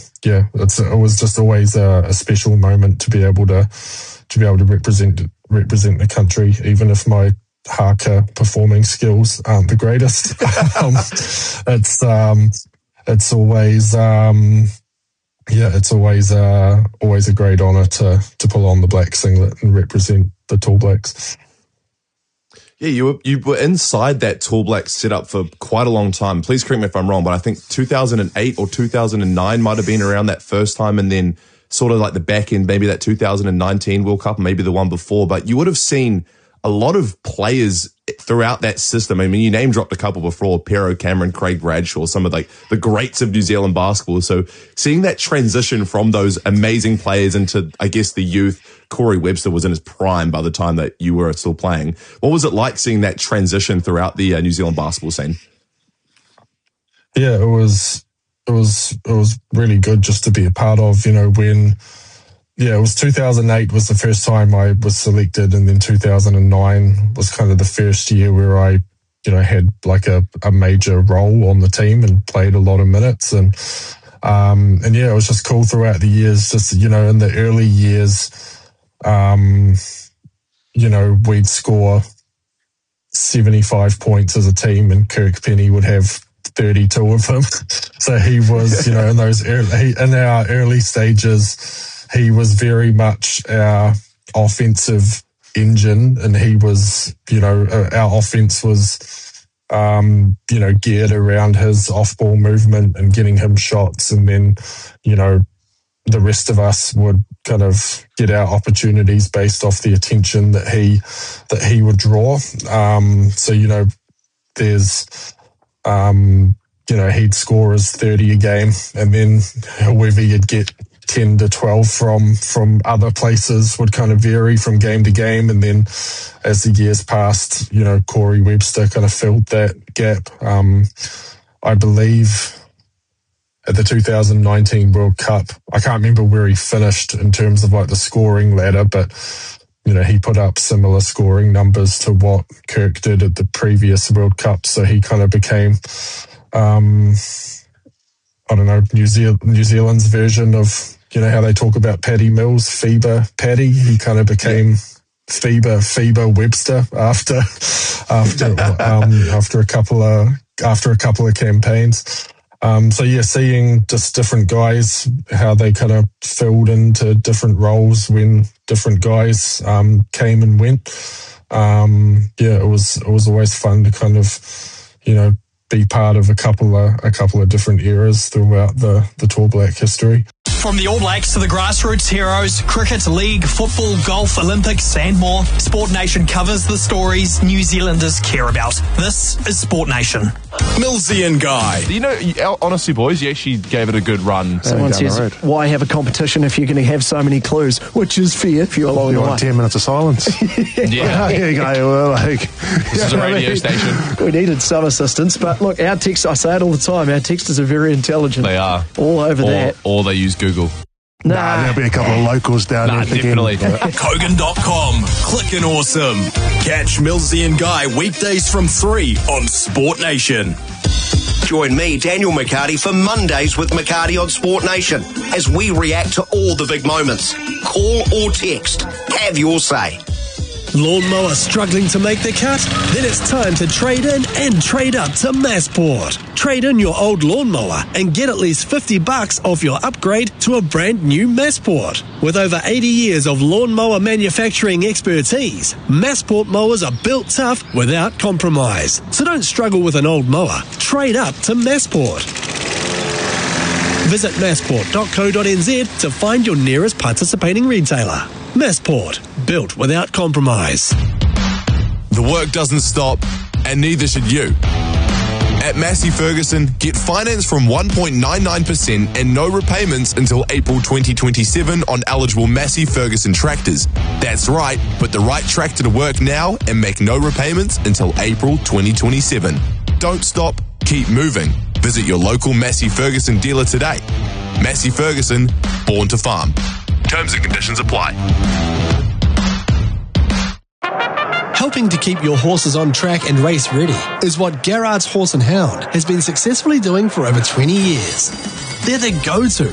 it was just always a special moment to be able to represent the country, even if my haka performing skills aren't the greatest. It's always a great honour to pull on the black singlet and represent the Tall Blacks. Yeah, you were inside that Tall Blacks setup for quite a long time. Please correct me if I'm wrong, but I think 2008 or 2009 might have been around that first time, and then sort of like the back end, maybe that 2019 World Cup, maybe the one before. But you would have seen a lot of players throughout that system. I mean, you name dropped a couple before, Pero Cameron, Craig Bradshaw, some of like the greats of New Zealand basketball. So seeing that transition from those amazing players into, I guess, the youth. Corey Webster was in his prime by the time that you were still playing. What was it like seeing that transition throughout the New Zealand basketball scene? Yeah, it was really good just to be a part of, it was 2008 was the first time I was selected, and then 2009 was kind of the first year where I, had like a major role on the team and played a lot of minutes. And it was just cool throughout the years, just, in the early years, we'd score 75 points as a team and Kirk Penny would have 32 of them. So he was, in our early stages, he was very much our offensive engine, and he was, our offense was, geared around his off-ball movement and getting him shots. And then, the rest of us would kind of get our opportunities based off the attention that he would draw. He'd score his 30 a game, and then whoever you'd get 10 to 12 from other places would kind of vary from game to game. And then as the years passed, Corey Webster kind of filled that gap. I believe at the 2019 World Cup, I can't remember where he finished in terms of like the scoring ladder, but he put up similar scoring numbers to what Kirk did at the previous World Cup. So he kind of became, New Zealand's version of, how they talk about Paddy Mills, FIBA Paddy. He kind of became FIBA Webster after a couple of campaigns. Seeing just different guys, how they kind of filled into different roles when different guys came and went. It was always fun to kind of, be part of a couple of different eras throughout the Tall Black history. From the All Blacks to the grassroots heroes, cricket, league, football, golf, Olympics and more, Sport Nation covers the stories New Zealanders care about. This is Sport Nation. Millsy and Guy. Honestly, boys, you actually gave it a good run. Someone says, why have a competition if you're going to have so many clues? Which is fair if you're along the way. 10 minutes of silence. Yeah. Here you go. This is a radio station. We needed some assistance, but look, our texts, I say it all the time, our texters are very intelligent. They are. All over that. Or they use Google. Nah, there'll be a couple of locals down there. Definitely. Kogan.com. Clickin' awesome. Catch Millsy and Guy weekdays from 3 on Sport Nation. Join me, Daniel McCarty, for Mondays with McCarty on Sport Nation as we react to all the big moments. Call or text. Have your say. Lawnmower struggling to make the cut? Then it's time to trade in and trade up to Massport. Trade in your old lawnmower and get at least $50 off your upgrade to a brand new Massport. With over 80 years of lawnmower manufacturing expertise, Massport mowers are built tough without compromise. So don't struggle with an old mower. Trade up to Massport. Visit massport.co.nz to find your nearest participating retailer. Massport, built without compromise. The work doesn't stop, and neither should you. At Massey Ferguson, get finance from 1.99% and no repayments until April 2027 on eligible Massey Ferguson tractors. That's right, put the right tractor to work now and make no repayments until April 2027. Don't stop, keep moving. Visit your local Massey Ferguson dealer today. Massey Ferguson, born to farm. Terms and conditions apply. Helping to keep your horses on track and race ready is what Garrard's Horse and Hound has been successfully doing for over 20 years. They're the go-to